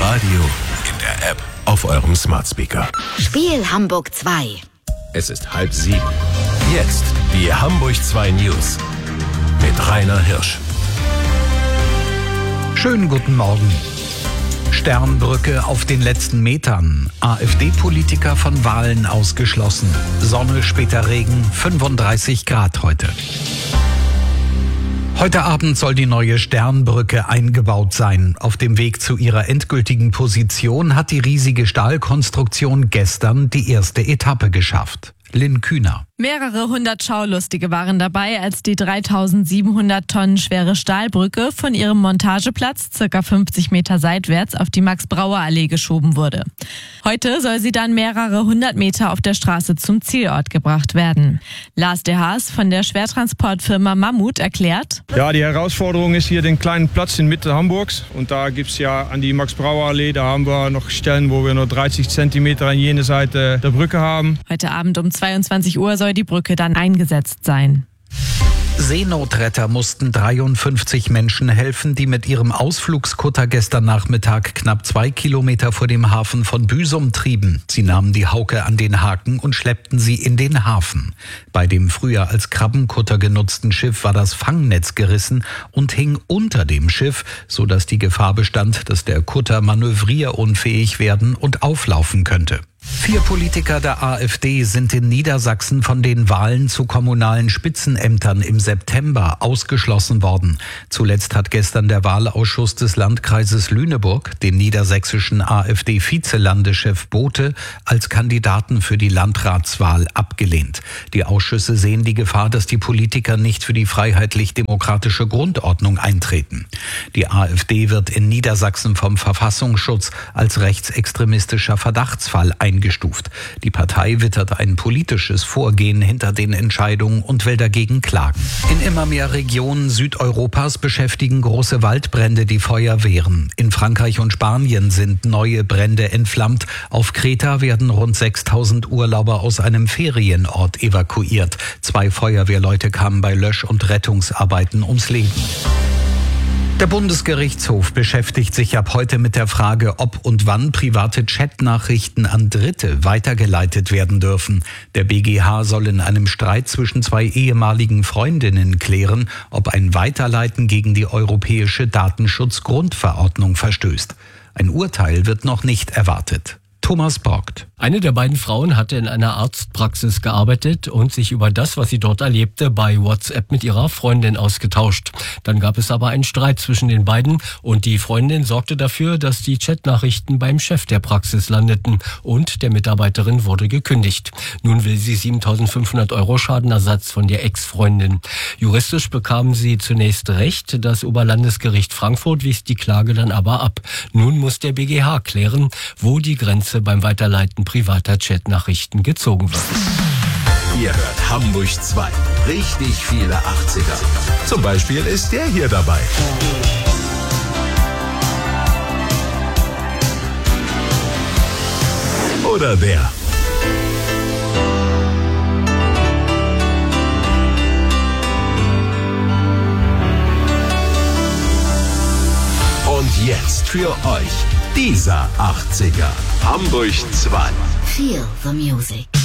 Radio, in der App, auf eurem Smart Speaker. Spiel Hamburg 2. Es ist 6:30. Jetzt die Hamburg 2 News mit Rainer Hirsch. Schönen guten Morgen. Sternbrücke auf den letzten Metern. AfD-Politiker von Wahlen ausgeschlossen. Sonne, später Regen, 35 Grad heute. Heute Abend soll die neue Sternbrücke eingebaut sein. Auf dem Weg zu ihrer endgültigen Position hat die riesige Stahlkonstruktion gestern die erste Etappe geschafft. Lynn Kühner. Mehrere hundert Schaulustige waren dabei, als die 3700 Tonnen schwere Stahlbrücke von ihrem Montageplatz ca. 50 Meter seitwärts auf die Max-Brauer-Allee geschoben wurde. Heute soll sie dann mehrere hundert Meter auf der Straße zum Zielort gebracht werden. Lars de Haas von der Schwertransportfirma Mammut erklärt: Ja, die Herausforderung ist hier den kleinen Platz in Mitte Hamburgs. Und da gibt es ja an die Max-Brauer-Allee, da haben wir noch Stellen, wo wir nur 30 Zentimeter an jene Seite der Brücke haben. Heute Abend um 22 Uhr soll die Brücke dann eingesetzt sein. Seenotretter mussten 53 Menschen helfen, die mit ihrem Ausflugskutter gestern Nachmittag knapp 2 Kilometer vor dem Hafen von Büsum trieben. Sie nahmen die Hauke an den Haken und schleppten sie in den Hafen. Bei dem früher als Krabbenkutter genutzten Schiff war das Fangnetz gerissen und hing unter dem Schiff, sodass die Gefahr bestand, dass der Kutter manövrierunfähig werden und auflaufen könnte. 4 Politiker der AfD sind in Niedersachsen von den Wahlen zu kommunalen Spitzenämtern im September ausgeschlossen worden. Zuletzt hat gestern der Wahlausschuss des Landkreises Lüneburg den niedersächsischen AfD-Vizelandeschef Bothe als Kandidaten für die Landratswahl abgelehnt. Die Ausschüsse sehen die Gefahr, dass die Politiker nicht für die freiheitlich-demokratische Grundordnung eintreten. Die AfD wird in Niedersachsen vom Verfassungsschutz als rechtsextremistischer Verdachtsfall eingestuft. Die Partei wittert ein politisches Vorgehen hinter den Entscheidungen und will dagegen klagen. In immer mehr Regionen Südeuropas beschäftigen große Waldbrände die Feuerwehren. In Frankreich und Spanien sind neue Brände entflammt. Auf Kreta werden rund 6000 Urlauber aus einem Ferienort evakuiert. 2 Feuerwehrleute kamen bei Lösch- und Rettungsarbeiten ums Leben. Der Bundesgerichtshof beschäftigt sich ab heute mit der Frage, ob und wann private Chatnachrichten an Dritte weitergeleitet werden dürfen. Der BGH soll in einem Streit zwischen 2 ehemaligen Freundinnen klären, ob ein Weiterleiten gegen die Europäische Datenschutzgrundverordnung verstößt. Ein Urteil wird noch nicht erwartet. Thomas Borgt. Eine der beiden Frauen hatte in einer Arztpraxis gearbeitet und sich über das, was sie dort erlebte, bei WhatsApp mit ihrer Freundin ausgetauscht. Dann gab es aber einen Streit zwischen den beiden und die Freundin sorgte dafür, dass die Chatnachrichten beim Chef der Praxis landeten und der Mitarbeiterin wurde gekündigt. Nun will sie 7.500 € Schadenersatz von der Ex-Freundin. Juristisch bekamen sie zunächst Recht. Das Oberlandesgericht Frankfurt wies die Klage dann aber ab. Nun muss der BGH klären, wo die Grenze beim Weiterleiten privater Chatnachrichten gezogen wird. Ihr hört Hamburg 2. Richtig viele 80er. Zum Beispiel ist der hier dabei. Oder der. Und jetzt für euch dieser 80er. Hamburg 2. Feel the music.